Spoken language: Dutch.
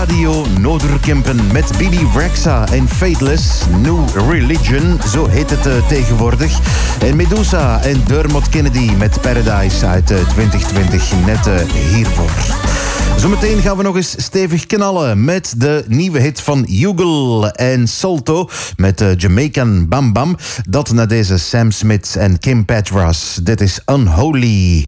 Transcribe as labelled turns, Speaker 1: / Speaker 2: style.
Speaker 1: Radio Noorderkempen met Billy Rexa en Fateless, New Religion, zo heet het tegenwoordig. En Medusa en Dermot Kennedy met Paradise uit 2020, net hiervoor. Zometeen gaan we nog eens stevig knallen met de nieuwe hit van Hugo en Salto met Jamaican Bam Bam. Dat na deze Sam Smith en Kim Petras. Dit is Unholy.